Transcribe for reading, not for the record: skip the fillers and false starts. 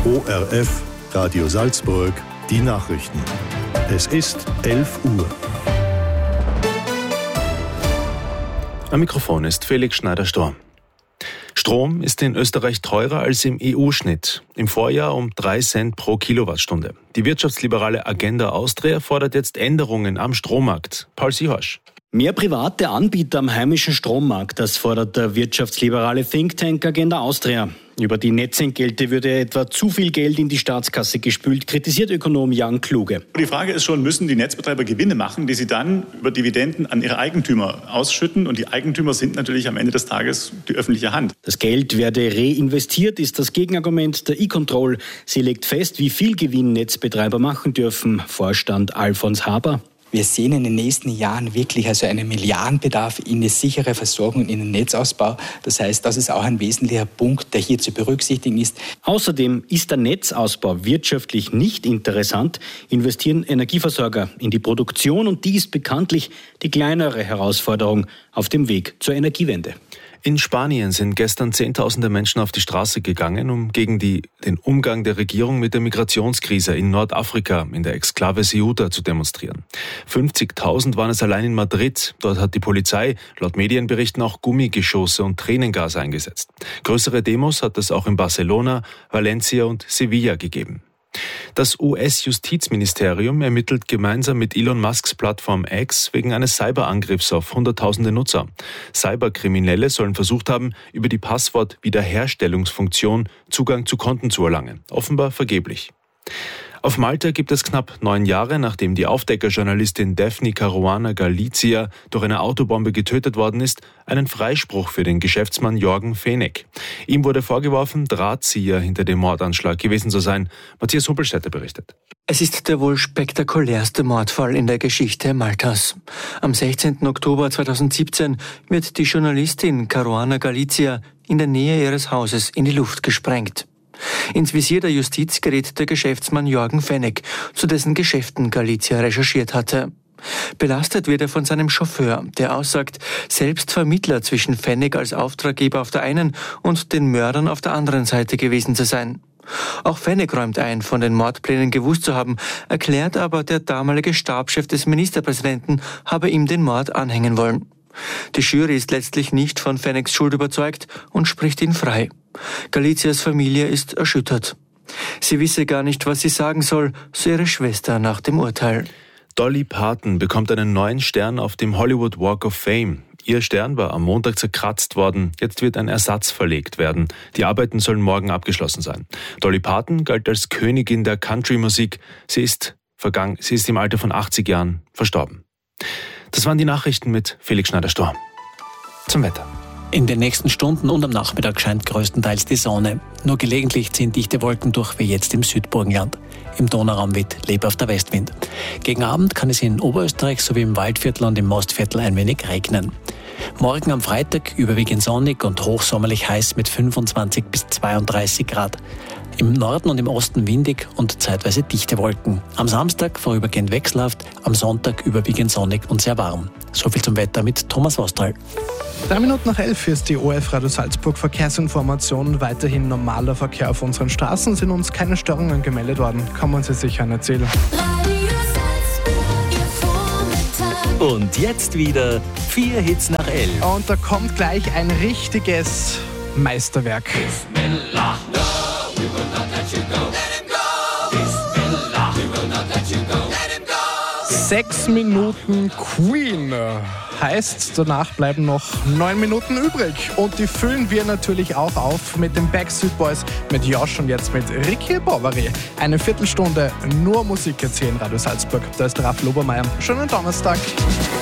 ORF, Radio Salzburg, die Nachrichten. Es ist 11 Uhr. Am Mikrofon ist Felix Schneider-Storm. Strom ist in Österreich teurer als im EU-Schnitt. Im Vorjahr um 3 Cent pro Kilowattstunde. Die wirtschaftsliberale Agenda Austria fordert jetzt Änderungen am Strommarkt. Paul Sihorsch. Mehr private Anbieter am heimischen Strommarkt, das fordert der wirtschaftsliberale Think Tank Agenda Austria. Über die Netzentgelte würde etwa zu viel Geld in die Staatskasse gespült, kritisiert Ökonom Jan Kluge. Die Frage ist schon, müssen die Netzbetreiber Gewinne machen, die sie dann über Dividenden an ihre Eigentümer ausschütten? Und die Eigentümer sind natürlich am Ende des Tages die öffentliche Hand. Das Geld werde reinvestiert, ist das Gegenargument der E-Control. Sie legt fest, wie viel Gewinn Netzbetreiber machen dürfen. Vorstand Alfons Haber. Wir sehen in den nächsten Jahren wirklich einen Milliardenbedarf in eine sichere Versorgung, in den Netzausbau. Das heißt, das ist auch ein wesentlicher Punkt, der hier zu berücksichtigen ist. Außerdem ist der Netzausbau wirtschaftlich nicht interessant, investieren Energieversorger in die Produktion und die ist bekanntlich die kleinere Herausforderung auf dem Weg zur Energiewende. In Spanien sind gestern Zehntausende Menschen auf die Straße gegangen, um gegen den Umgang der Regierung mit der Migrationskrise in Nordafrika, in der Exklave Ceuta, zu demonstrieren. 50.000 waren es allein in Madrid. Dort hat die Polizei laut Medienberichten auch Gummigeschosse und Tränengas eingesetzt. Größere Demos hat es auch in Barcelona, Valencia und Sevilla gegeben. Das US-Justizministerium ermittelt gemeinsam mit Elon Musks Plattform X wegen eines Cyberangriffs auf Hunderttausende Nutzer. Cyberkriminelle sollen versucht haben, über die Passwort-Wiederherstellungsfunktion Zugang zu Konten zu erlangen. Offenbar vergeblich. Auf Malta gibt es knapp 9 Jahre, nachdem die Aufdeckerjournalistin Daphne Caruana Galizia durch eine Autobombe getötet worden ist, einen Freispruch für den Geschäftsmann Jorgen Fenech. Ihm wurde vorgeworfen, Drahtzieher hinter dem Mordanschlag gewesen zu sein. Matthias Humpelstädter berichtet. Es ist der wohl spektakulärste Mordfall in der Geschichte Maltas. Am 16. Oktober 2017 wird die Journalistin Caruana Galizia in der Nähe ihres Hauses in die Luft gesprengt. Ins Visier der Justiz gerät der Geschäftsmann Jorgen Fenech, zu dessen Geschäften Galizia recherchiert hatte. Belastet wird er von seinem Chauffeur, der aussagt, selbst Vermittler zwischen Fenech als Auftraggeber auf der einen und den Mördern auf der anderen Seite gewesen zu sein. Auch Fenech räumt ein, von den Mordplänen gewusst zu haben, erklärt aber, der damalige Stabschef des Ministerpräsidenten habe ihm den Mord anhängen wollen. Die Jury ist letztlich nicht von Fenechs Schuld überzeugt und spricht ihn frei. Galizias Familie ist erschüttert. Sie wisse gar nicht, was sie sagen soll, so ihre Schwester nach dem Urteil. Dolly Parton bekommt einen neuen Stern auf dem Hollywood Walk of Fame. Ihr Stern war am Montag zerkratzt worden. Jetzt wird ein Ersatz verlegt werden. Die Arbeiten sollen morgen abgeschlossen sein. Dolly Parton galt als Königin der Country-Musik. Sie ist im Alter von 80 Jahren verstorben. Das waren die Nachrichten mit Felix Schneider-Storm. Zum Wetter. In den nächsten Stunden und am Nachmittag scheint größtenteils die Sonne. Nur gelegentlich ziehen dichte Wolken durch, wie jetzt im Südburgenland. Im Donauraum weht lebhafter Westwind. Gegen Abend kann es in Oberösterreich sowie im Waldviertel und im Mostviertel ein wenig regnen. Morgen am Freitag überwiegend sonnig und hochsommerlich heiß mit 25 bis 32 Grad. Im Norden und im Osten windig und zeitweise dichte Wolken. Am Samstag vorübergehend wechselhaft, am Sonntag überwiegend sonnig und sehr warm. Soviel zum Wetter mit Thomas Wostral. 11:03 ist die ORF Radio Salzburg Verkehrsinformation. Weiterhin normaler Verkehr auf unseren Straßen, sind uns keine Störungen gemeldet worden. Kann man sich sicher erzählen. Und jetzt wieder 4 Hits nach 11. Und da kommt gleich ein richtiges Meisterwerk. Bismillah, no, we will not let you go. Let him go. Bismillah, we will not let you go. Let him go. 6 Minuten Queen. Heißt, danach bleiben noch 9 Minuten übrig. Und die füllen wir natürlich auch auf mit den Backstreet Boys, mit Josh und jetzt mit Ricky Bovary. Eine Viertelstunde nur Musik jetzt hier in Radio Salzburg. Da ist Ralf Lobermeier. Schönen Donnerstag.